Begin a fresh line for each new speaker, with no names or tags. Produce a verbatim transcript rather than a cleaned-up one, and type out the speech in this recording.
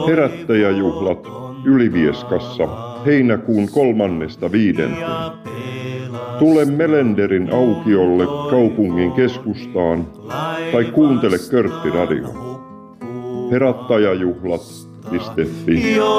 Herättäjäjuhlat Ylivieskassa heinäkuun kolmannesta viidenteen. Tule Melenderin aukiolle kaupungin keskustaan tai kuuntele Körtti-radioa. Herättäjäjuhlat piste fi